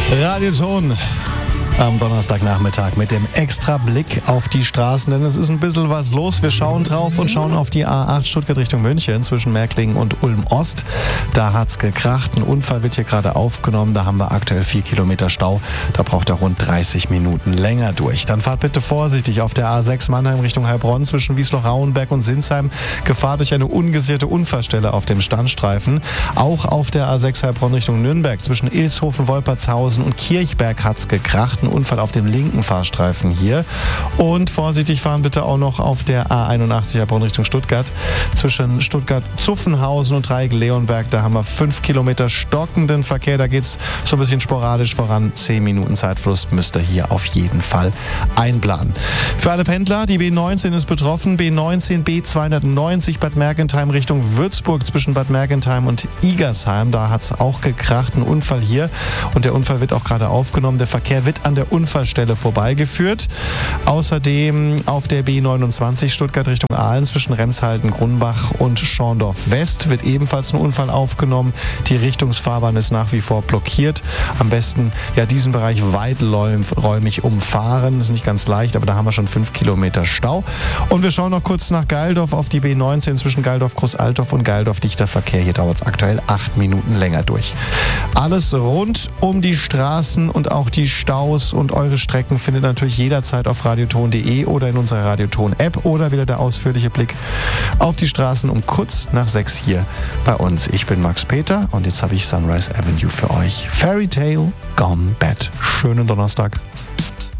Radioton am Donnerstagnachmittag mit dem extra Blick auf die Straßen, denn es ist ein bisschen was los. Wir schauen drauf und schauen auf die A8 Stuttgart Richtung München zwischen Märklingen und Ulm-Ost. Da hat's gekracht. Ein Unfall wird hier gerade aufgenommen. Da haben wir aktuell 4 Kilometer Stau. Da braucht er rund 30 Minuten länger durch. Dann fahrt bitte vorsichtig auf der A6 Mannheim Richtung Heilbronn zwischen Wiesloch-Rauenberg und Sinsheim. Gefahr durch eine ungesicherte Unfallstelle auf dem Standstreifen. Auch auf der A6 Heilbronn Richtung Nürnberg zwischen Ilshofen, Wolpertshausen und Kirchberg hat's gekracht. Unfall auf dem linken Fahrstreifen hier. Und vorsichtig fahren bitte auch noch auf der A81 Heilbronn Richtung Stuttgart. Zwischen Stuttgart-Zuffenhausen und Dreieck-Leonberg, da haben wir 5 Kilometer stockenden Verkehr. Da geht es so ein bisschen sporadisch voran. 10 Minuten Zeitfluss müsst ihr hier auf jeden Fall einplanen. Für alle Pendler, die B19 ist betroffen. B19, B290 Bad Mergentheim Richtung Würzburg zwischen Bad Mergentheim und Igersheim. Da hat es auch gekracht, ein Unfall hier. Und der Unfall wird auch gerade aufgenommen. Der Verkehr wird an der Unfallstelle vorbeigeführt. Außerdem auf der B29 Stuttgart Richtung Aalen zwischen Remshalden, Grunbach und Schorndorf West wird ebenfalls ein Unfall aufgenommen. Die Richtungsfahrbahn ist nach wie vor blockiert. Am besten diesen Bereich weiträumig umfahren. Das ist nicht ganz leicht, aber da haben wir schon 5 Kilometer Stau. Und wir schauen noch kurz nach Geildorf auf die B19 zwischen Geildorf-Großaltorf und Geildorf-Dichter Verkehr. Hier dauert es aktuell 8 Minuten länger durch. Alles rund um die Straßen und auch die Staus und eure Strecken findet natürlich jederzeit auf radioton.de oder in unserer Radioton-App oder wieder der ausführliche Blick auf die Straßen um kurz nach 6 hier bei uns. Ich bin Max Peter und jetzt habe ich Sunrise Avenue für euch. Fairy Tale Gone Bad. Schönen Donnerstag.